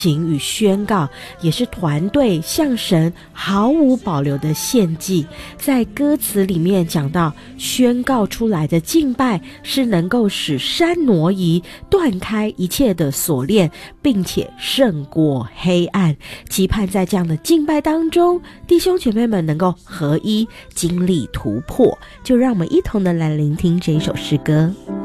行与宣告，也是团队向神毫无保留的献祭。在歌词里面讲到，宣告出来的敬拜是能够使山挪移，断开一切的锁链，并且胜过黑暗。期盼在这样的敬拜当中，弟兄姐妹们能够合一，经历突破。就让我们一同的来聆听这一首诗歌。